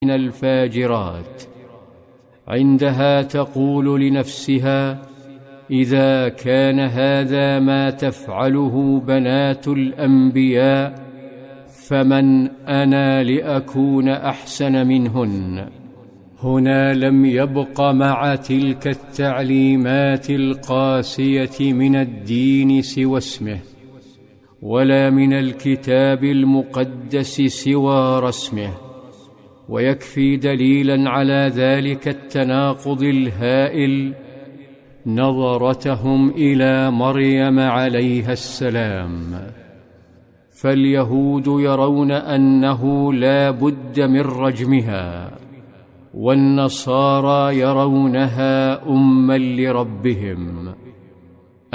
من الفاجرات. عندها تقول لنفسها: إذا كان هذا ما تفعله بنات الأنبياء فمن أنا لأكون أحسن منهن؟ هنا لم يبق مع تلك التعليمات القاسية من الدين سوى اسمه، ولا من الكتاب المقدس سوى رسمه. ويكفي دليلا على ذلك التناقض الهائل نظرتهم إلى مريم عليها السلام. فاليهود يرون أنه لا بد من رجمها، والنصارى يرونها أما لربهم.